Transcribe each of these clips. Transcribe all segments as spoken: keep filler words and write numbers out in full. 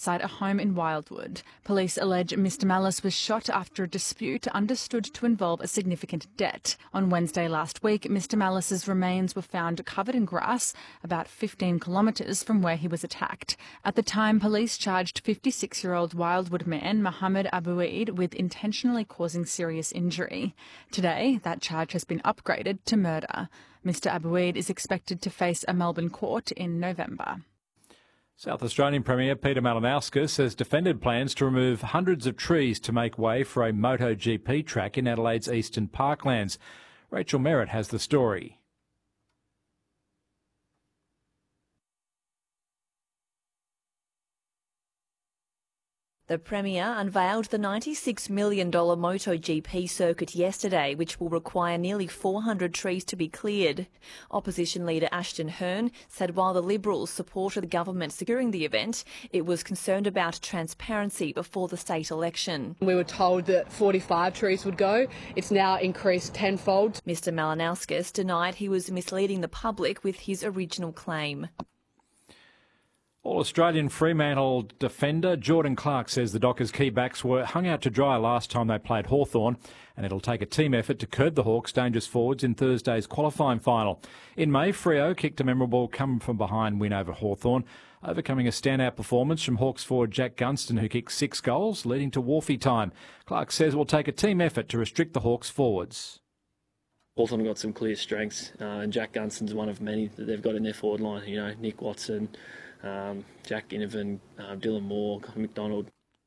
outside a home in Wildwood. Police allege Mister Mallis was shot after a dispute understood to involve a significant debt. On Wednesday last week, Mister Mallis's remains were found covered in grass about fifteen kilometres from where he was attacked. At the time, police charged fifty-six-year-old Wildwood man Mohammed Abouid with intentionally causing serious injury. Today, that charge has been upgraded to murder. Mister Abouid is expected to face a Melbourne court in November. South Australian Premier Peter Malinauskas has defended plans to remove hundreds of trees to make way for a MotoGP track in Adelaide's eastern parklands. Rachel Merritt has the story. The Premier unveiled the ninety-six million dollars MotoGP circuit yesterday, which will require nearly four hundred trees to be cleared. Opposition leader Ashton Hearn said while the Liberals supported the government securing the event, it was concerned about transparency before the state election. We were told that forty-five trees would go. It's now increased tenfold. Mister Malinauskas denied he was misleading the public with his original claim. All-Australian Fremantle defender Jordan Clark says the Dockers' key backs were hung out to dry last time they played Hawthorn, and it'll take a team effort to curb the Hawks' dangerous forwards in Thursday's qualifying final. In May, Freo kicked a memorable come-from-behind win over Hawthorn, overcoming a standout performance from Hawks forward Jack Gunston, who kicked six goals, leading to Wharfie time. Clark says it will take a team effort to restrict the Hawks' forwards. Hawthorn got some clear strengths, uh, and Jack Gunston's one of many that they've got in their forward line. You know, Nick Watson, Um, Jack Ginnivan, uh, Dylan Moore, McDonald.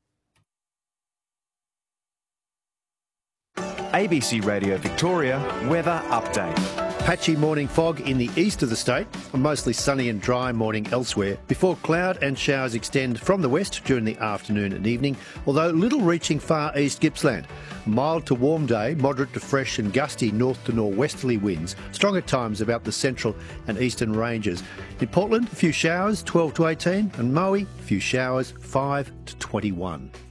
A B C Radio Victoria weather update. Patchy morning fog in the east of the state, a mostly sunny and dry morning elsewhere, before cloud and showers extend from the west during the afternoon and evening, although little reaching far east Gippsland. Mild to warm day, moderate to fresh and gusty north to northwesterly winds, strong at times about the central and eastern ranges. In Portland, a few showers, twelve to eighteen, and Moe, a few showers, five to twenty-one.